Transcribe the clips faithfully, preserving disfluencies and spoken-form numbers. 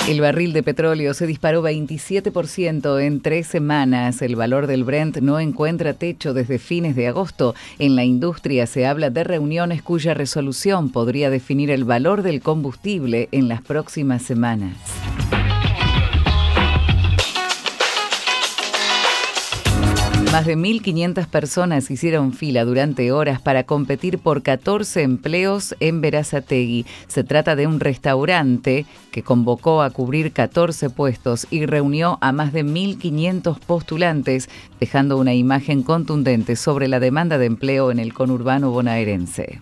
El barril de petróleo se disparó veintisiete por ciento en tres semanas. El valor del Brent no encuentra techo desde fines de agosto. En la industria se habla de reuniones cuya resolución podría definir el valor del combustible en las próximas semanas. Más de mil quinientas personas hicieron fila durante horas para competir por catorce empleos en Berazategui. Se trata de un restaurante que convocó a cubrir catorce puestos y reunió a más de mil quinientos postulantes, dejando una imagen contundente sobre la demanda de empleo en el conurbano bonaerense.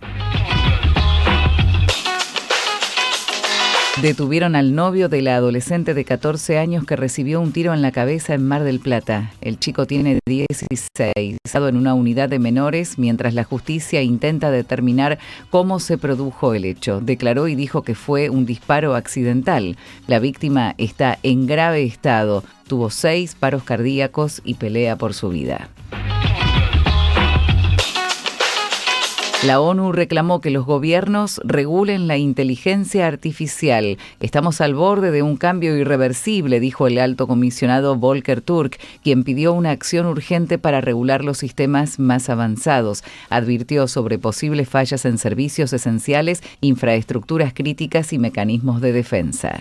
Detuvieron al novio de la adolescente de catorce años que recibió un tiro en la cabeza en Mar del Plata. El chico tiene dieciséis, estado en una unidad de menores mientras la justicia intenta determinar cómo se produjo el hecho. Declaró y dijo que fue un disparo accidental. La víctima está en grave estado, tuvo seis paros cardíacos y pelea por su vida. La ONU reclamó que los gobiernos regulen la inteligencia artificial. Estamos al borde de un cambio irreversible, dijo el alto comisionado Volker Turk, quien pidió una acción urgente para regular los sistemas más avanzados. Advirtió sobre posibles fallas en servicios esenciales, infraestructuras críticas y mecanismos de defensa.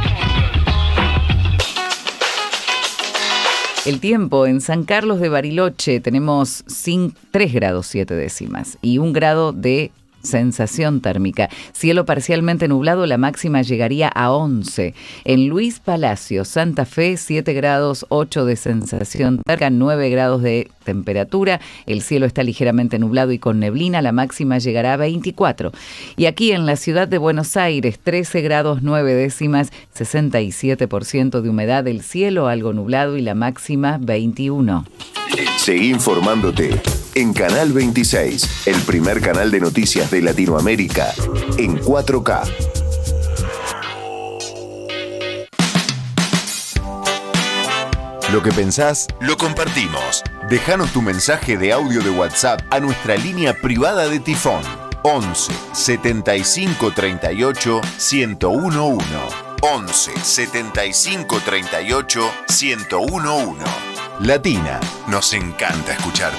El tiempo en San Carlos de Bariloche tenemos tres grados siete décimas y un grado de sensación térmica. Cielo parcialmente nublado, la máxima llegaría a once. En Luis Palacio, Santa Fe, siete grados ocho de sensación térmica, nueve grados de temperatura. El cielo está ligeramente nublado y con neblina, la máxima llegará a veinticuatro. Y aquí en la ciudad de Buenos Aires, trece grados nueve décimas, sesenta y siete por ciento de humedad, el cielo algo nublado y la máxima veintiuno. Seguí informándote en Canal veintiséis, el primer canal de noticias de Latinoamérica, en cuatro K. Lo que pensás, lo compartimos. Déjanos tu mensaje de audio de WhatsApp a nuestra línea privada de Tifón, once setenta y cinco treinta y ocho ciento uno. once setenta y cinco treinta y ocho ciento uno. Latina, nos encanta escucharte.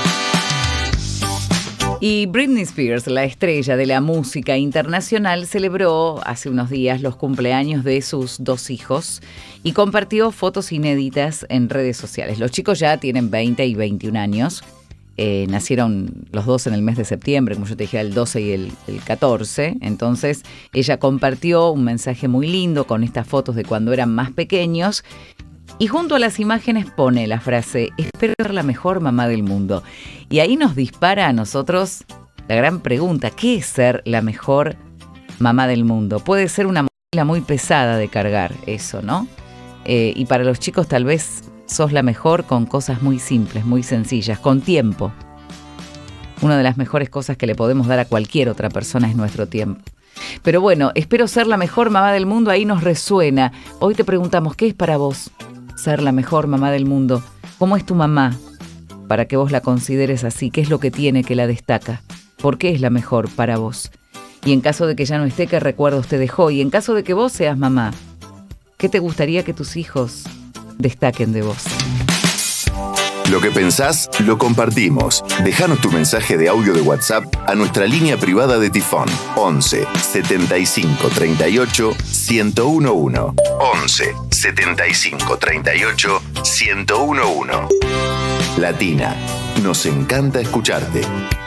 Y Britney Spears, la estrella de la música internacional, celebró hace unos días los cumpleaños de sus dos hijos y compartió fotos inéditas en redes sociales. Los chicos ya tienen veinte y veintiún años. Eh, nacieron los dos en el mes de septiembre, como yo te dije, el doce y el, el catorce. Entonces ella compartió un mensaje muy lindo con estas fotos de cuando eran más pequeños. Y junto a las imágenes pone la frase, espero ser la mejor mamá del mundo. Y ahí nos dispara a nosotros la gran pregunta, ¿qué es ser la mejor mamá del mundo? Puede ser una mochila muy pesada de cargar eso, ¿no? Eh, y para los chicos tal vez sos la mejor con cosas muy simples, muy sencillas, con tiempo. Una de las mejores cosas que le podemos dar a cualquier otra persona es nuestro tiempo. Pero bueno, espero ser la mejor mamá del mundo, ahí nos resuena. Hoy te preguntamos, ¿qué es para vos ser la mejor mamá del mundo? ¿Cómo es tu mamá? Para que vos la consideres así, ¿qué es lo que tiene que la destaca? ¿Por qué es la mejor para vos? Y en caso de que ya no esté, ¿qué recuerdos te dejó? Y en caso de que vos seas mamá, ¿qué te gustaría que tus hijos destaquen de vos? Lo que pensás, lo compartimos. Déjanos tu mensaje de audio de WhatsApp a nuestra línea privada de Tifón, once setenta y cinco treinta y ocho ciento uno. once setenta y cinco treinta y ocho ciento uno. Latina, nos encanta escucharte.